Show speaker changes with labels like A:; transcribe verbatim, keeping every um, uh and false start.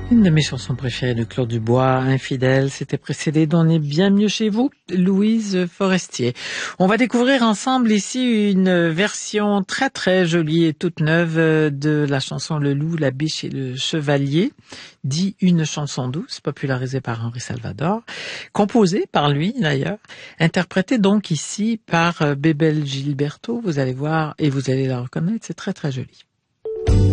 A: Une de mes chansons préférées de Claude Dubois, Infidèle, c'était précédé d'On est bien mieux chez vous, Louise Forestier. On va découvrir ensemble ici une version très très jolie et toute neuve de la chanson Le Loup, la Biche et le Chevalier, dit une chanson douce, popularisée par Henri Salvador, composée par lui d'ailleurs, interprétée donc ici par Bébel Gilberto, vous allez voir et vous allez la reconnaître, c'est très très joli.